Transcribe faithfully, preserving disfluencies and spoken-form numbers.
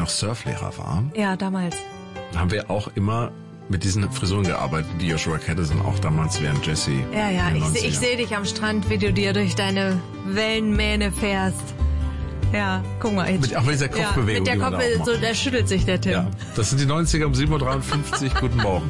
noch Surflehrer war, Ja, damals. haben wir auch immer mit diesen Frisuren gearbeitet, die Joshua Caddison auch damals während Jesse. Ja, ja, in den ich, seh- ich neunzigern. sehe dich am Strand, wie du dir durch deine Wellenmähne fährst. Ja, guck mal. Jetzt. Mit, auch mit dieser ja, Kopfbewegung. mit der die man Kopf, da auch so, macht. da schüttelt sich der Tim. Ja, das sind die neunziger um sieben Uhr dreiundfünfzig. Guten Morgen.